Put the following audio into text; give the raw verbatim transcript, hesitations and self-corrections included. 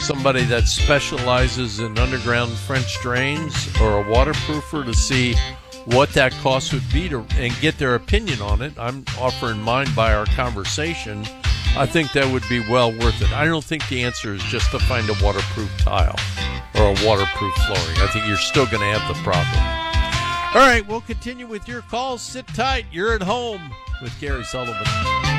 somebody that specializes in underground French drains or a waterproofer to see what that cost would be to, and get their opinion on it. I'm offering mine by our conversation. I think that would be well worth it. I don't think the answer is just to find a waterproof tile or a waterproof flooring. I think you're still going to have the problem. All right, we'll continue with your calls. Sit tight. You're at home with Gary Sullivan.